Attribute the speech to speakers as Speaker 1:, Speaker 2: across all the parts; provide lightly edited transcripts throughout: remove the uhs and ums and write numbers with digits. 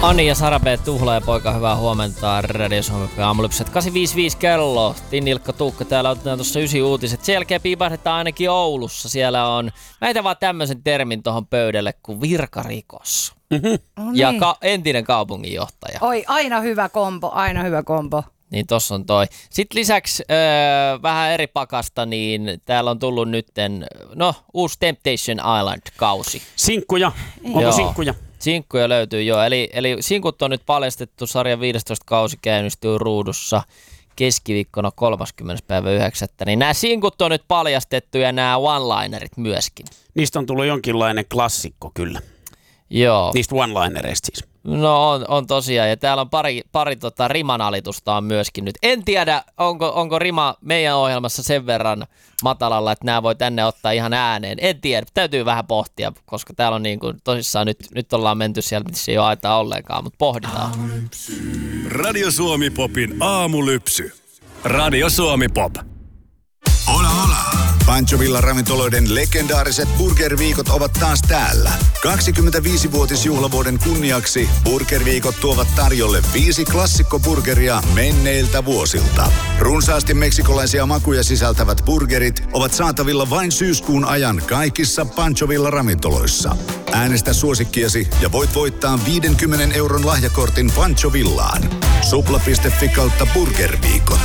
Speaker 1: Ani ja Sara B. Tuhlaaja poika, hyvää huomenta. Radio Suomi aamulypset 8.55 kello. Tinni, Ilkka, Tuukka täällä otetaan tuossa 9 uutiset. Sen jälkeen piipahdetaan ainakin Oulussa. Siellä on, väitän vaan tämmöisen termin tuohon pöydälle kuin virkarikos. Mm-hmm.
Speaker 2: No niin.
Speaker 1: Ja entinen kaupunginjohtaja.
Speaker 2: Oi, aina hyvä kombo.
Speaker 1: Niin tossa on toi. Sitten lisäksi vähän eri pakasta, niin täällä on tullut nytten, uusi Temptation Island-kausi.
Speaker 3: Sinkkuja. Onko sinkkuja?
Speaker 1: Sinkkuja löytyy jo. Eli sinkut on nyt paljastettu. Sarjan 15 kausi käynnistyy ruudussa keskiviikkona 30.9. Niin nämä sinkut on nyt paljastettu ja nämä one-linerit myöskin.
Speaker 3: Niistä on tullut jonkinlainen klassikko kyllä.
Speaker 1: Joo.
Speaker 3: Niistä one-linereista siis.
Speaker 1: No on tosiaan, ja täällä on pari rimanalitusta on myöskin nyt. En tiedä, onko rima meidän ohjelmassa sen verran matalalla, että nämä voi tänne ottaa ihan ääneen. En tiedä, täytyy vähän pohtia, koska täällä on niin kuin tosissaan nyt ollaan menty siellä, missä ei ole aitaa ollenkaan, mutta pohditaan.
Speaker 4: Radio Suomi Popin aamulypsy. Radio Suomi Pop.
Speaker 5: Hola, hola. Pancho Villan ravintoloiden legendaariset burgerviikot ovat taas täällä. 25-vuotisjuhlavuoden kunniaksi burgerviikot tuovat tarjolle 5 klassikkoburgeria menneiltä vuosilta. Runsaasti meksikolaisia makuja sisältävät burgerit ovat saatavilla vain syyskuun ajan kaikissa Pancho Villan ravintoloissa. Äänestä suosikkiasi ja voit voittaa 50 euron lahjakortin Pancho Villaan. Supla.fi/burgerviikot.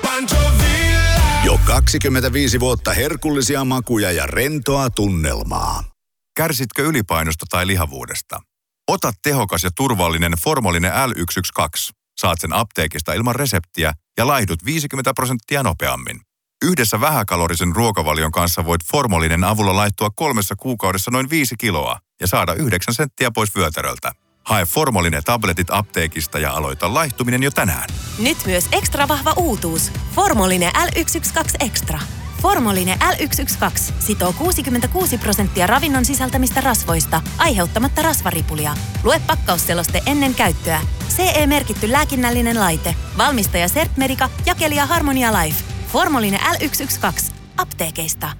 Speaker 5: Jo 25 vuotta herkullisia makuja ja rentoa tunnelmaa.
Speaker 6: Kärsitkö ylipainosta tai lihavuudesta? Ota tehokas ja turvallinen Formolinen L112. Saat sen apteekista ilman reseptiä ja laihdut 50% nopeammin. Yhdessä vähäkalorisen ruokavalion kanssa voit Formolinen avulla laihtua 3 kuukaudessa noin 5 kiloa ja saada 9 senttiä pois vyötäröltä. Hae Formolinen tabletit apteekista ja aloita laihtuminen jo tänään.
Speaker 7: Nyt myös ekstra vahva uutuus. Formolinen L112 Extra. Formolinen L112 sitoo 66% ravinnon sisältämistä rasvoista, aiheuttamatta rasvaripulia. Lue pakkausseloste ennen käyttöä. CE-merkitty lääkinnällinen laite. Valmistaja Certmedica, jakelija Harmonia Life. Formolinen L112. Apteekeista.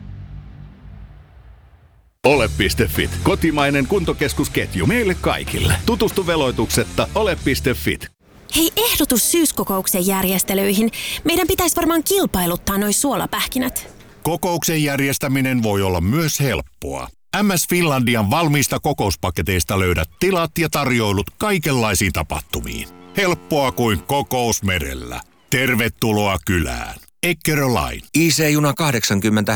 Speaker 4: Ole.fit. Kotimainen kuntokeskusketju meille kaikille. Tutustu veloituksetta ole.fit.
Speaker 8: Hei, ehdotus syyskokouksen järjestelyihin. Meidän pitäisi varmaan kilpailuttaa noi suolapähkinät.
Speaker 9: Kokouksen järjestäminen voi olla myös helppoa. MS Finlandian valmiista kokouspaketeista löydät tilat ja tarjoilut kaikenlaisiin tapahtumiin. Helppoa kuin kokous merellä. Tervetuloa kylään. Eckerö Line.
Speaker 10: IC-juna 80